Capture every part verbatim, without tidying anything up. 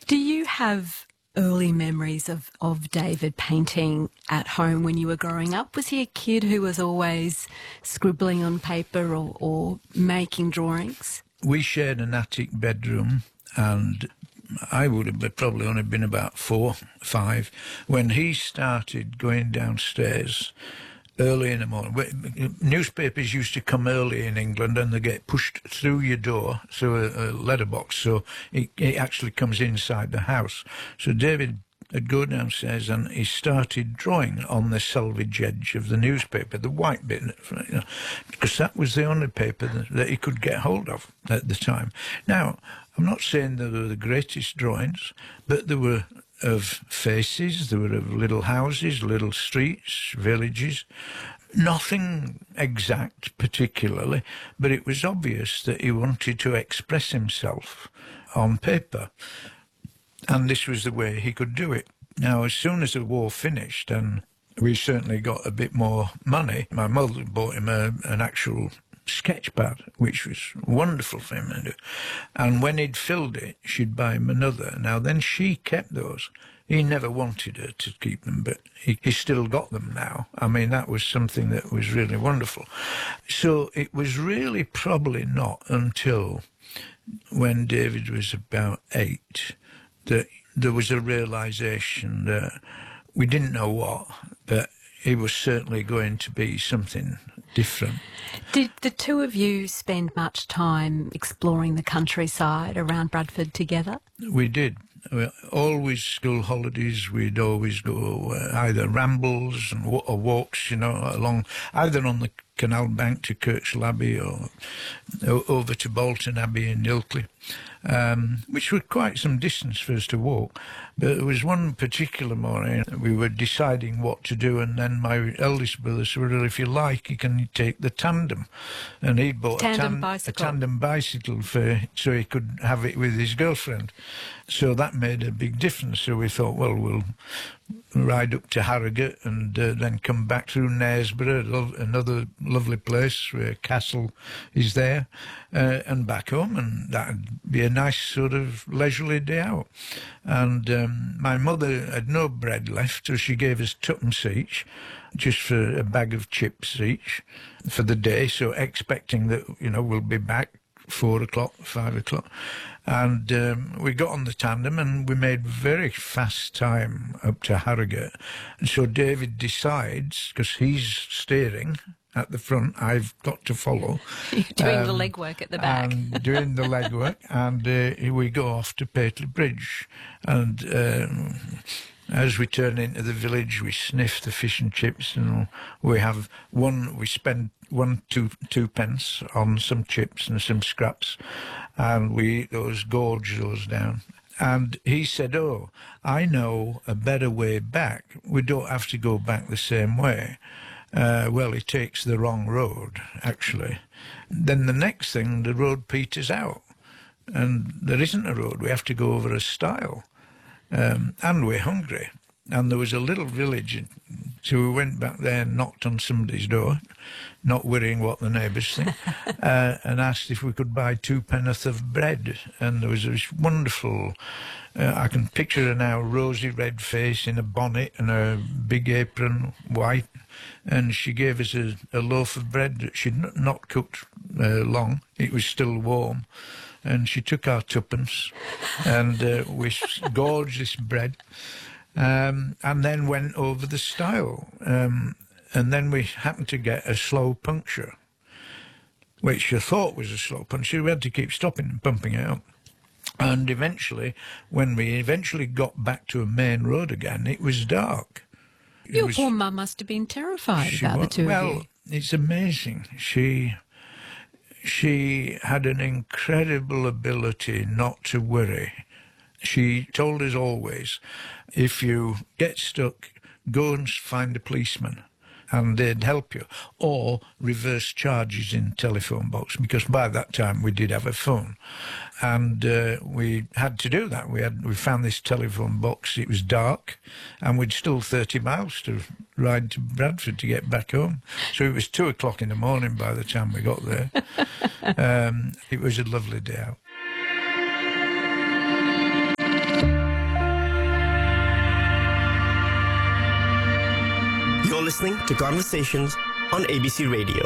Do you have early memories of, of David painting at home when you were growing up? Was he a kid who was always scribbling on paper or, or making drawings? We shared an attic bedroom, and I would have probably only been about four, five, when he started going downstairs early in the morning. Newspapers used to come early in England, and they get pushed through your door, through a, a letterbox, so it, it actually comes inside the house. So David would go downstairs and he started drawing on the selvage edge of the newspaper, the white bit, you know, because that was the only paper that, that he could get hold of at the time. Now, I'm not saying they were the greatest drawings, but they were of faces, there were of little houses, little streets, villages. Nothing exact particularly, but it was obvious that he wanted to express himself on paper. And this was the way he could do it. Now, as soon as the war finished, and we certainly got a bit more money, my mother bought him a, an actual sketch pad, which was wonderful for him to do. And when he'd filled it, she'd buy him another. Now, then she kept those. He never wanted her to keep them, but he, he still got them now. I mean, that was something that was really wonderful. So it was really probably not until when David was about eight that there was a realisation that we didn't know what, but it was certainly going to be something different. Did the two of you spend much time exploring the countryside around Bradford together? We did. We always school holidays, we'd always go uh, either rambles and w- or walks, you know, along either on the canal bank to Kirkshall Abbey or o- over to Bolton Abbey in Ilkley, um, which was quite some distance for us to walk. But there was one particular morning we were deciding what to do, and then my eldest brother said, well, if you like, you can take the tandem. And he bought tandem a, tan- bicycle. a tandem bicycle for so he could have it with his girlfriend. So that made a big difference. So we thought, well, we'll ride up to Harrogate and uh, then come back through Knaresborough, lo- another lovely place where castle is there, uh, and back home, and that'd be a nice sort of leisurely day out. And um, my mother had no bread left, so she gave us twopence each, just for a bag of chips each for the day, so expecting that, you know, we'll be back four o'clock, five o'clock. And um, we got on the tandem and we made very fast time up to Harrogate. And so David decides, because he's steering at the front, I've got to follow. You're doing um, the legwork at the back. And doing the legwork. And uh, we go off to Pateley Bridge. And um, as we turn into the village, we sniff the fish and chips, and we have one, we spend one, two, two pence on some chips and some scraps, and we eat those, gorge those down. And he said, oh, I know a better way back. We don't have to go back the same way. Uh, well, he takes the wrong road, actually. Then the next thing, the road peters out, and there isn't a road. We have to go over a stile. Um, and we're hungry. And there was a little village, so we went back there and knocked on somebody's door, not worrying what the neighbours think, uh, and asked if we could buy two penn'orth of bread. And there was this wonderful, uh, I can picture her now, rosy red face in a bonnet and a big apron, white, and she gave us a, a loaf of bread that she'd n- not cooked uh, long. It was still warm. And she took our twopence, and uh, we gorged this bread, um, and then went over the stile. Um, and then we happened to get a slow puncture, which I thought was a slow puncture. We had to keep stopping and pumping it up. And eventually, when we eventually got back to a main road again, it was dark. It Your was, poor mum must have been terrified she about was, the two well, of you. it's amazing. She... She had an incredible ability not to worry. She told us always, if you get stuck, go and find a policeman and they'd help you, or reverse charges in telephone box, because by that time we did have a phone. And uh, we had to do that. We had we found this telephone box. It was dark, and we'd still thirty miles to ride to Bradford to get back home. So it was two o'clock in the morning by the time we got there. um, it was a lovely day out. listening to Conversations on A B C Radio.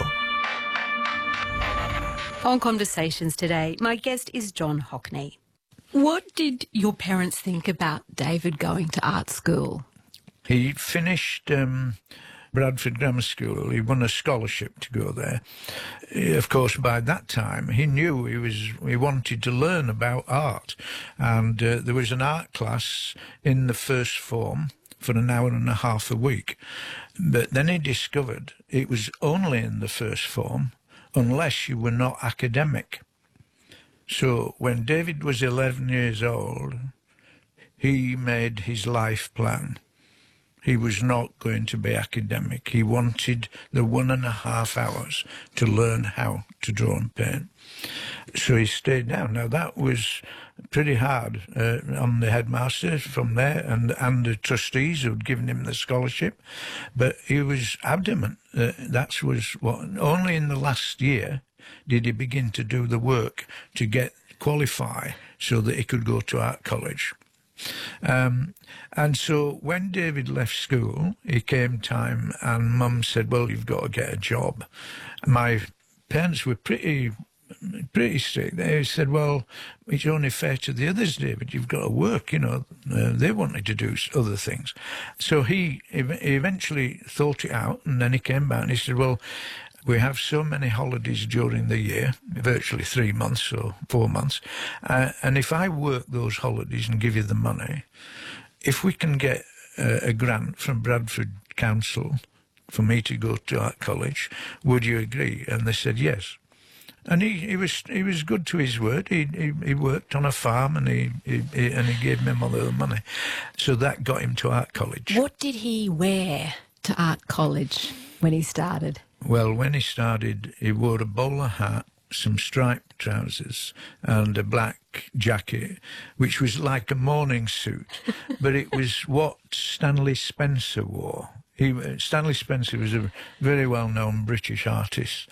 On Conversations today, my guest is John Hockney. What did your parents think about David going to art school? He finished um, Bradford Grammar School. He won a scholarship to go there. He, of course, by that time, he knew he was he wanted to learn about art. And uh, there was an art class in the first form for an hour and a half a week. But then he discovered it was only in the first form unless you were not academic. So when David was eleven years old, he made his life plan. He was not going to be academic. He wanted the one and a half hours to learn how to draw and paint. So he stayed down. Now, that was pretty hard uh, on the headmaster from there and, and the trustees who had given him the scholarship. But he was adamant that that was what, only in the last year did he begin to do the work to get qualify so that he could go to art college. Um, and so when David left school, it came time and Mum said, well, you've got to get a job. My parents were pretty pretty strict. They said, well, it's only fair to the others, David. You've got to work, you know. Uh, they wanted to do other things. So he, ev- he eventually thought it out, and then he came back and he said, well, we have so many holidays during the year, virtually three months or four months, uh, and if I work those holidays and give you the money, if we can get uh, a grant from Bradford Council for me to go to art college, would you agree? And they said yes. And he, he was he was good to his word. He he, he worked on a farm and he, he, he and he gave me all the money, so that got him to art college. What did he wear to art college when he started? Well, when he started, he wore a bowler hat, some striped trousers, and a black jacket, which was like a morning suit, but it was what Stanley Spencer wore. He, Stanley Spencer was a very well-known British artist,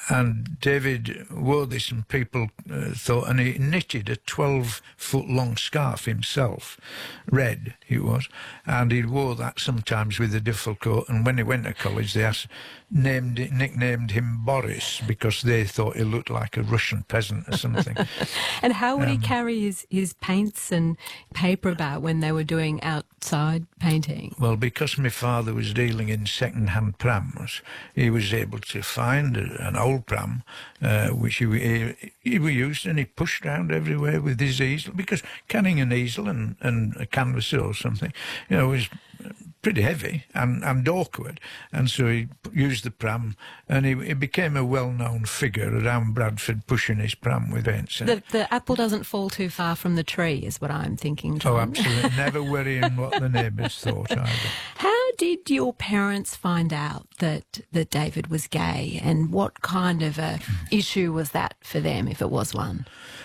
and David wore this, and people uh, thought, and he knitted a twelve-foot-long scarf himself, red it was, and he wore that sometimes with a duffel coat, and when he went to college, they asked, named it, nicknamed him Boris, because they thought he looked like a Russian peasant or something. And how would Um, he carry his, his paints and paper about when they were doing outside painting? Well, because my father was dealing in second-hand prams, he was able to find a, an old pram, uh, which he, he, he used, and he pushed around everywhere with his easel, because carrying an easel and, and a canvas or something, you know, was pretty heavy and, and awkward. And so he used the pram, and he, he became a well-known figure around Bradford, pushing his pram with paints. The, the apple doesn't fall too far from the tree is what I'm thinking, John. Oh, absolutely. Never worrying what the neighbours thought either. How did your parents find out that, that David was gay, and what kind of a issue was that for them, if it was one?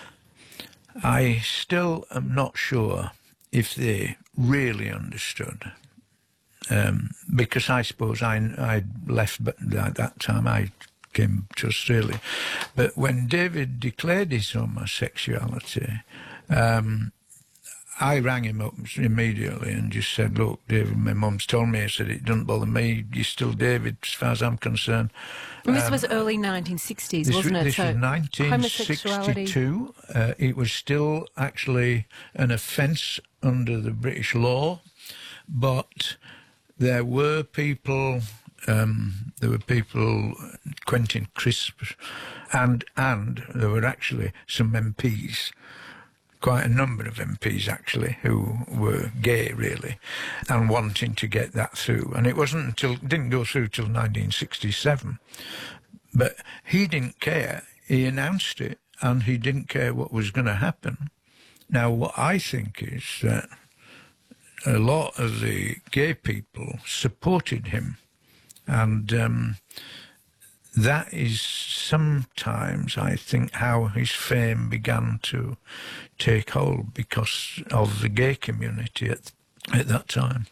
I still am not sure if they really understood. Um, because I suppose I I left but at that time, I came to Australia. But when David declared his homosexuality, um, I rang him up immediately and just said, look, David, my mum's told me, I said, it doesn't bother me, you're still David as far as I'm concerned. And this Um, was early nineteen sixties, This, wasn't it? this So was nineteen sixty-two. Uh, it was still actually an offence under the British law, but there were people, um, there were people, Quentin Crisp, and and there were actually some M Ps, quite a number of M Ps actually, who were gay really, and wanting to get that through. And it wasn't until, it didn't go through till nineteen sixty-seven. But he didn't care. He announced it, and he didn't care what was going to happen. Now, what I think is that a lot of the gay people supported him, and um, that is sometimes, I think, how his fame began to take hold, because of the gay community at, at that time.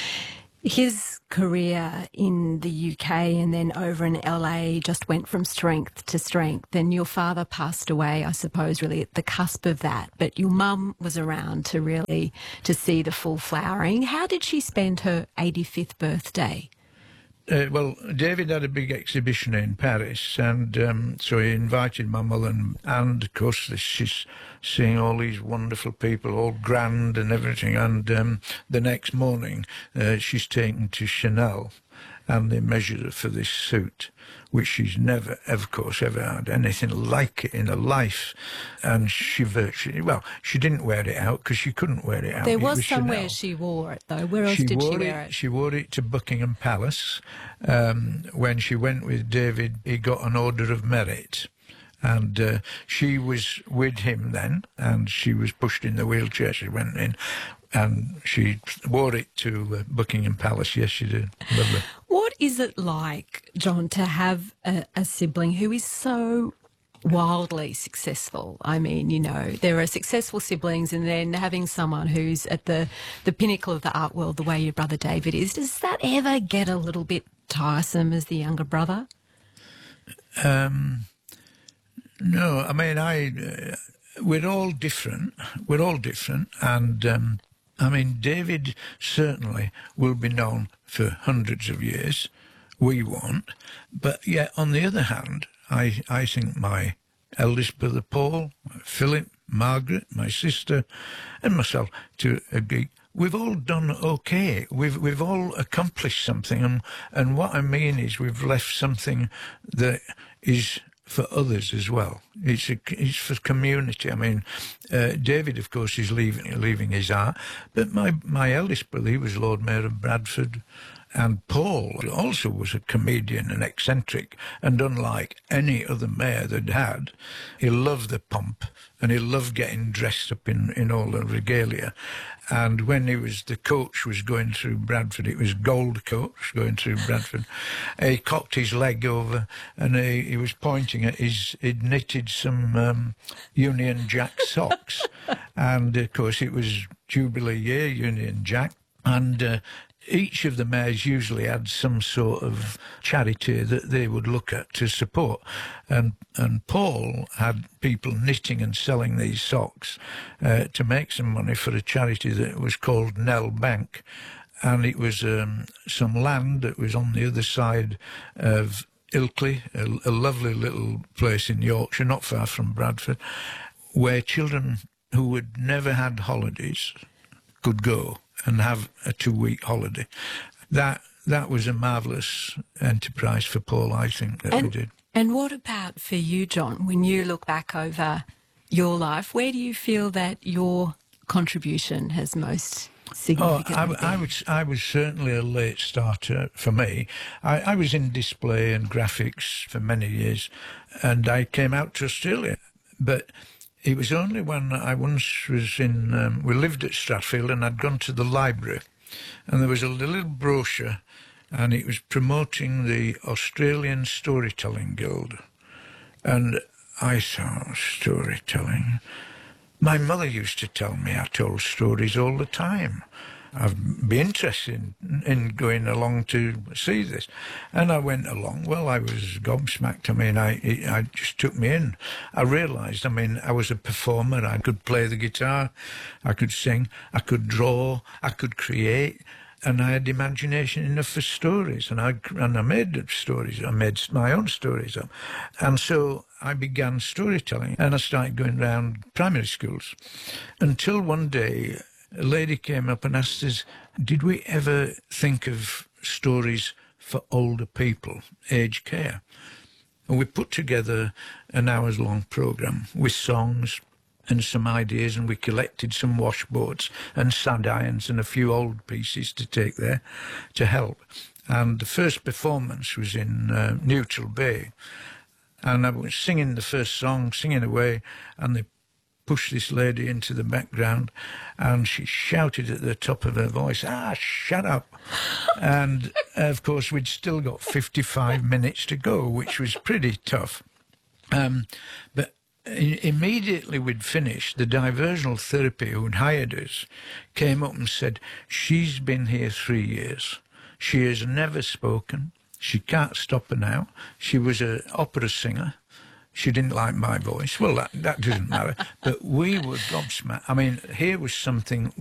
his career in the U K and then over in L A just went from strength to strength. And your father passed away, I suppose, really at the cusp of that. But your mum was around to really to see the full flowering. How did she spend her eighty-fifth birthday? Uh, well, David had a big exhibition in Paris, and um, so he invited my mother, and, and of course this, she's seeing all these wonderful people, all grand and everything, and um, the next morning uh, she's taken to Chanel, and they measured her for this suit, which she's never, of course, ever had anything like it in her life. And she virtually, well, she didn't wear it out because she couldn't wear it out. There It was, was somewhere Chanel. she wore it, though. Where else She did she wore wear it, it? She wore it to Buckingham Palace. Um, when she went with David, he got an Order of Merit. And uh, she was with him then, and she was pushed in the wheelchair. She went in, and she wore it to uh, Buckingham Palace. Yes, she did. Lovely. What is it like, John, to have a, a sibling who is so wildly successful? I mean, you know, there are successful siblings, and then having someone who's at the, the pinnacle of the art world the way your brother David is, does that ever get a little bit tiresome as the younger brother? Um, no, I mean, I uh, we're all different. We're all different, and um, I mean, David certainly will be known for hundreds of years. We won't, but yet on the other hand, I I think my eldest brother Paul, Philip, Margaret, my sister, and myself, to a degree, we've all done okay. We've we've all accomplished something, and and what I mean is we've left something that is for others as well. It's a, it's for community. I mean, uh, David, of course, is leaving leaving his art, but my my eldest brother, he was Lord Mayor of Bradford. And Paul also was a comedian and eccentric, and unlike any other mayor they'd had, he loved the pomp and he loved getting dressed up in, in all the regalia. And when he was the coach was going through Bradford, it was gold coach going through Bradford. He cocked his leg over and he, he was pointing at his, he'd knitted some um, Union Jack socks. And of course it was Jubilee year, Union Jack. And uh, each of the mayors usually had some sort of charity that they would look at to support. And and Paul had people knitting and selling these socks uh, to make some money for a charity that was called Nell Bank. And it was um, some land that was on the other side of Ilkley, a, a lovely little place in Yorkshire, not far from Bradford, where children who had never had holidays could go and have a two-week holiday. That that was a marvellous enterprise for Paul, I think, that and, we did. And what about for you, John, when you look back over your life, where do you feel that your contribution has most significantly Oh, I, been? I, would, I was certainly a late starter for me. I, I was in display and graphics for many years, and I came out to Australia. But it was only when I once was in, um, we lived at Stratfield, and I'd gone to the library, and there was a little brochure, and it was promoting the Australian Storytelling Guild. And I thought, storytelling? My mother used to tell me I told stories all the time. I'd be interested in, in going along to see this. And I went along. Well, I was gobsmacked. I mean, I it, I just took me in. I realised, I mean, I was a performer. I could play the guitar. I could sing. I could draw. I could create. And I had imagination enough for stories. And I, and I made stories. I made my own stories up. And so I began storytelling. And I started going around primary schools. Until one day, a lady came up and asked us, did we ever think of stories for older people, aged care? And we put together an hours long programme with songs and some ideas, and we collected some washboards and sad irons and a few old pieces to take there to help. And the first performance was in uh, Neutral Bay. And I was singing the first song, singing away, and they pushed this lady into the background, and she shouted at the top of her voice, ah, shut up. And, of course, we'd still got fifty-five minutes to go, which was pretty tough. Um, but i- immediately we'd finished, the diversional therapy who'd hired us came up and said, she's been here three years. She has never spoken. She can't stop her now. She was an opera singer. She didn't like my voice. Well, that, that doesn't matter. But we were gobsmacked. I mean, here was something